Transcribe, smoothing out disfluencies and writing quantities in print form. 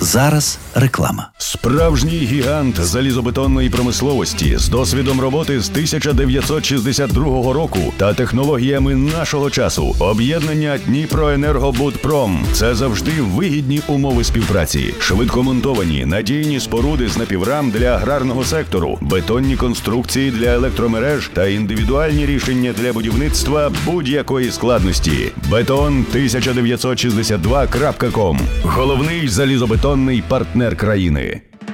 Зараз реклама. Справжній гігант залізобетонної промисловості з досвідом роботи з 1962 року та технологіями нашого часу. Об'єднання Дніпроенергобудпром – це завжди вигідні умови співпраці. Швидкомонтовані, надійні споруди з напіврам для аграрного сектору, бетонні конструкції для електромереж та індивідуальні рішення для будівництва будь-якої складності. Beton1962.com – головний залізобетонний партнер країни.